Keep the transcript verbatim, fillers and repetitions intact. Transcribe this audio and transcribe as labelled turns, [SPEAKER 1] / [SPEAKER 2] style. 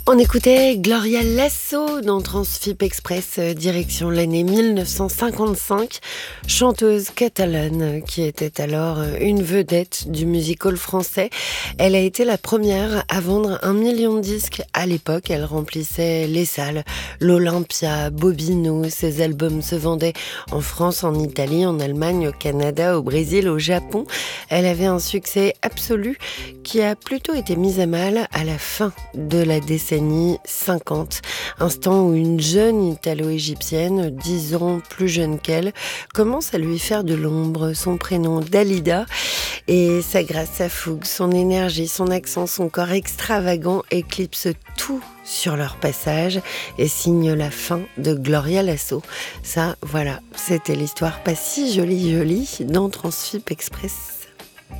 [SPEAKER 1] On écoutait Gloria Lasso dans Transfip Express, euh, direction l'année mille neuf cent cinquante-cinq, chanteuse catalane qui était alors euh, une vedette du music-hall français. Elle a été la première à vendre un million de disques à l'époque. Elle remplissait les salles, l'Olympia, Bobino. Ses albums se vendaient en France, en Italie, en Allemagne, au Canada, au Brésil, au Japon. Elle avait un succès absolu qui a plutôt été mis à mal à la fin de la décennie cinquante, instant où une jeune italo-égyptienne, dix ans plus jeune qu'elle, commence à lui faire de l'ombre. Son prénom, Dalida, et sa grâce, sa fougue, son énergie, son accent, son corps extravagant éclipsent tout sur leur passage et signe la fin de Gloria Lasso. Ça, voilà, c'était l'histoire pas si jolie jolie dans Transfip Express.